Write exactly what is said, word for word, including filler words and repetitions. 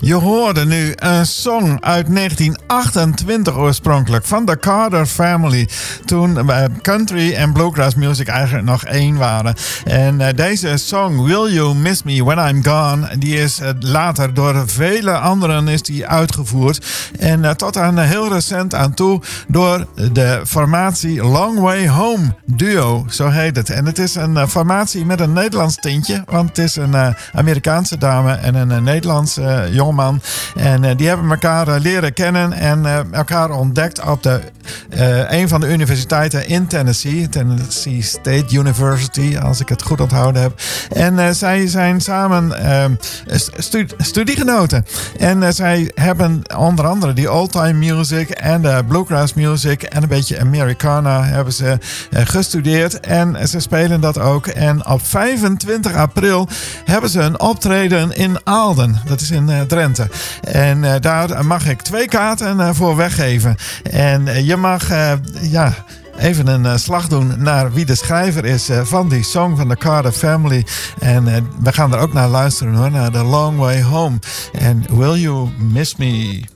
Je hoorde nu een song uit negentien achtentwintig oorspronkelijk van de Carter Family. Toen uh, country en bluegrass music eigenlijk nog één waren. En uh, deze song Will You Miss Me When I'm Gone, die is uh, later door vele anderen is die uitgevoerd. En uh, tot aan uh, heel recent aan toe door de formatie Long Way Home Duo, zo heet het. En het is een uh, formatie met een Nederlands tintje, want het is een uh, Amerikaanse dame en een uh, Nederlandse uh, jongeman. En uh, die hebben elkaar uh, leren kennen en uh, elkaar ontdekt op de, uh, een van de universiteiten in Tennessee. Tennessee State University, als ik het goed onthouden heb. En uh, zij zijn samen uh, stu- studiegenoten. En uh, zij hebben onder andere die old-time music en de bluegrass music en een beetje Americana hebben ze uh, gestudeerd. En ze spelen dat ook. En op vijfentwintig april hebben ze een optreden in Aalden. Dat is in uh, Drenthe. En uh, daar mag ik twee kaarten uh, voor weggeven. En uh, je mag uh, ja, even een uh, slag doen naar wie de schrijver is uh, van die song van de Carter Family. En uh, we gaan er ook naar luisteren hoor, naar The Long Way Home. En Will You Miss Me?